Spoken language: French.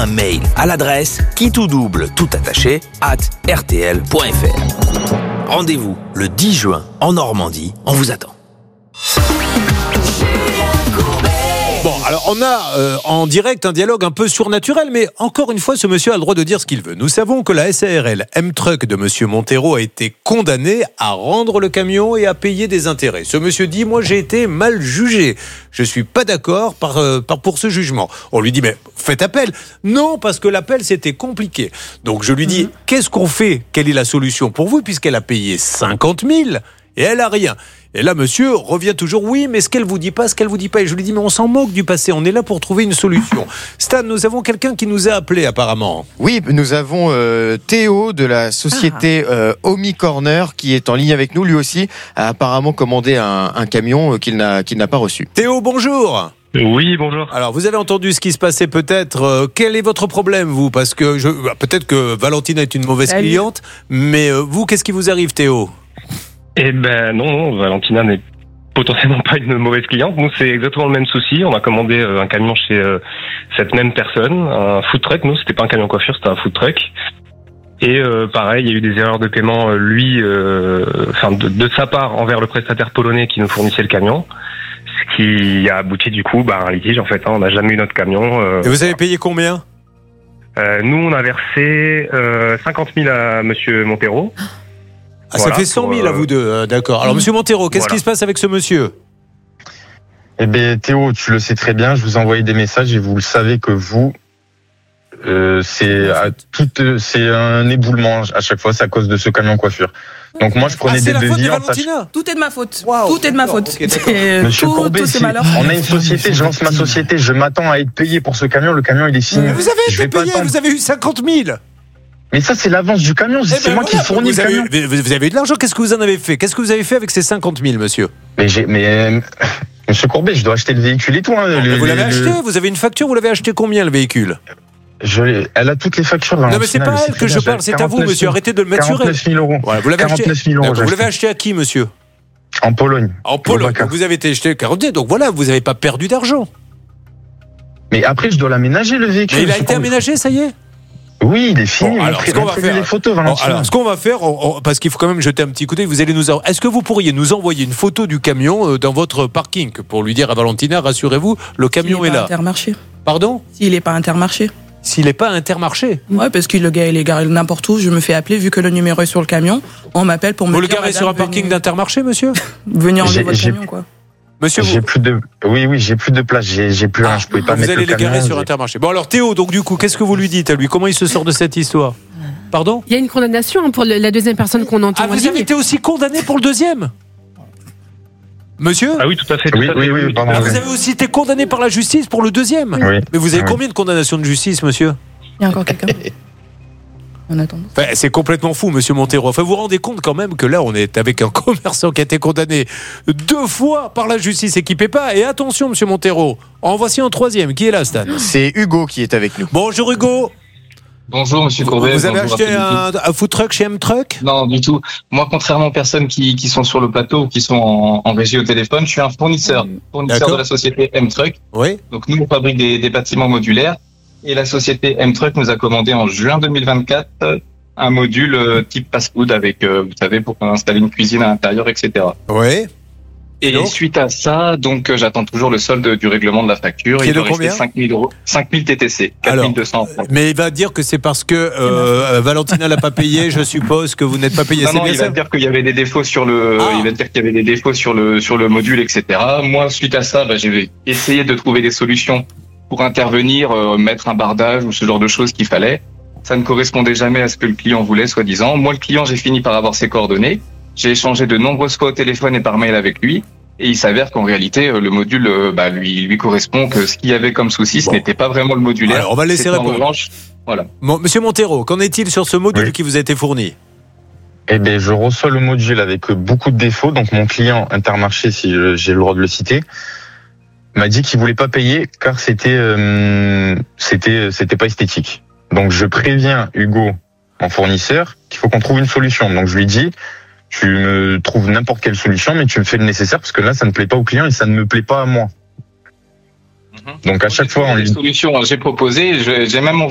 un mail à l'adresse qui-tout-double tout attaché @rtl.fr. Rendez-vous le 10 juin en Normandie, on vous attend. Bon, alors on a en direct un dialogue un peu surnaturel, mais encore une fois, ce monsieur a le droit de dire ce qu'il veut. Nous savons que la SARL M-Truck de monsieur Montero a été condamnée à rendre le camion et à payer des intérêts. Ce monsieur dit, moi j'ai été mal jugé. Je suis pas d'accord pour ce jugement. On lui dit, mais faites appel. Non, parce que l'appel c'était compliqué. Donc je lui dis, qu'est-ce qu'on fait? Quelle est la solution pour vous, puisqu'elle a payé 50 000 et elle a rien? Et là, monsieur revient toujours, oui, mais ce qu'elle vous dit pas. Et je lui dis, mais on s'en moque du passé, on est là pour trouver une solution. Stan, nous avons quelqu'un qui nous a appelé apparemment. Oui, nous avons Théo de la société Omi Corner qui est en ligne avec nous. Lui aussi a apparemment commandé un camion qu'il n'a pas reçu. Théo, bonjour. Oui, bonjour. Alors, vous avez entendu ce qui se passait peut-être. Quel est votre problème, vous? Parce que peut-être que Valentina est une mauvaise cliente, mais vous, qu'est-ce qui vous arrive, Théo? Eh ben non, Valentina n'est potentiellement pas une mauvaise cliente. Nous, c'est exactement le même souci. On a commandé un camion chez cette même personne, un food truck. Nous, c'était pas un camion coiffure, c'était un food truck. Et pareil, il y a eu des erreurs de paiement, de sa part envers le prestataire polonais qui nous fournissait le camion. Ce qui a abouti du coup à un litige en fait. On n'a jamais eu notre camion. Et vous avez payé combien? Nous, on a versé 50 000 à monsieur Montero. Ah, voilà, ça fait 100 000 à vous deux, d'accord. Alors, monsieur Montero, qu'est-ce qui se passe avec ce monsieur? Eh bien, Théo, tu le sais très bien, je vous ai envoyé des messages et vous le savez que vous, c'est un éboulement à chaque fois, c'est à cause de ce camion coiffure. Donc moi, je prenais des devis en Valentina. Tout est de ma faute. Wow. Tout est de ma faute. Okay, Monsieur Courbet, tout c'est malheur. on a une société, je lance ma société, je m'attends à être payé pour ce camion, le camion il est signé. Vous avez été payé, vous avez eu 50 000. Mais ça, c'est l'avance du camion. C'est moi qui fournis le camion. Vous avez eu de l'argent. Qu'est-ce que vous en avez fait? Qu'est-ce que vous avez fait avec ces 50 000, monsieur? Monsieur Courbet, je dois acheter le véhicule et tout. Vous l'avez acheté? Vous avez une facture? Vous l'avez acheté combien, le véhicule? Elle a tu les factures. Non, mais c'est pas elle que je parle, c'est à vous, monsieur. Arrêtez de le mettre sur elle. 49 000 euros. Voilà, vous l'avez acheté. 49 000 euros. Vous l'avez acheté à qui, monsieur? En Pologne. En Pologne. Donc vous avez été acheté 40 000. Donc voilà, vous n'avez pas perdu d'argent. Mais après, je dois l'aménager, le véhicule. Mais il a été aménagé, ça y est? Oui, il est fini. Bon, alors, ce qu'on va faire, les photos, alors, ce qu'on va faire, parce qu'il faut quand même jeter un petit coup d'œil, est-ce que vous pourriez nous envoyer une photo du camion dans votre parking pour lui dire à Valentina, rassurez-vous, le camion est là. Intermarché. Pardon? S'il n'est pas Intermarché. S'il n'est pas Intermarché? Ouais, parce que le gars, il est garé n'importe où. Je me fais appeler, vu que le numéro est sur le camion. On m'appelle pour me dire. Vous le garez sur un parking d'Intermarché, monsieur? Venez enlever votre camion, quoi. Monsieur, j'ai plus de place, j'ai plus rien, je pouvais pas mettre le camion. Vous allez les garer sur Intermarché. Bon alors Théo, donc du coup, qu'est-ce que vous lui dites à lui? Comment il se sort de cette histoire? Pardon? Il y a une condamnation pour la deuxième personne qu'on entend. Ah, vous avez été aussi condamné pour le deuxième? Monsieur? Ah oui, tout à fait. Oui, pardon. Vous avez aussi été condamné par la justice pour le deuxième? Oui. Mais vous avez combien de condamnations de justice, monsieur? Il y a encore quelqu'un? En attendant. Enfin, c'est complètement fou, monsieur Montero. Enfin, vous vous rendez compte quand même que là, on est avec un commerçant qui a été condamné 2 fois par la justice et qui ne paie pas. Et attention, monsieur Montero, en voici un troisième. Qui est là, Stan? C'est Hugo qui est avec nous. Bonjour, Hugo. Bonjour, monsieur Courbet. Vous avez acheté un food truck chez M-Truck? Non, du tout. Moi, contrairement aux personnes qui sont sur le plateau ou qui sont en régie au téléphone, je suis un fournisseur de la société M-Truck. Oui. Donc, nous, on fabrique des bâtiments modulaires. Et la société M-Truck nous a commandé en juin 2024 un module type fast-food avec, vous savez, pour installer une cuisine à l'intérieur, etc. Oui. Et donc, suite à ça, donc j'attends toujours le solde du règlement de la facture. Il doit rester 5 000 euros, 5 000 TTC, 4 200 euros. Mais il va dire que c'est parce que Valentina l'a pas payé. Je suppose que vous n'êtes pas payé. Non, il va dire qu'il y avait des défauts sur le. Il va dire qu'il y avait des défauts sur le module, etc. Moi, suite à ça, j'ai essayé de trouver des solutions pour intervenir, mettre un bardage ou ce genre de choses qu'il fallait. Ça ne correspondait jamais à ce que le client voulait, soi-disant. Moi, le client, j'ai fini par avoir ses coordonnées. J'ai échangé de nombreuses fois au téléphone et par mail avec lui. Et il s'avère qu'en réalité, le module lui correspond, que ce qu'il y avait comme souci, ce n'était pas vraiment le modulaire. Alors, on va laisser répondre. En revanche, voilà. Bon, monsieur Montero, qu'en est-il sur ce module qui vous a été fourni? Eh bien, je reçois le module avec beaucoup de défauts. Donc, mon client Intermarché, si j'ai le droit de le citer, m'a dit qu'il voulait pas payer car c'était pas esthétique. Donc je préviens Hugo, en fournisseur, qu'il faut qu'on trouve une solution. Donc je lui dis, tu me trouves n'importe quelle solution, mais tu me fais le nécessaire parce que là ça ne plaît pas au client et ça ne me plaît pas à moi. Donc à chaque fois on lui solution, j'ai proposé, j'ai même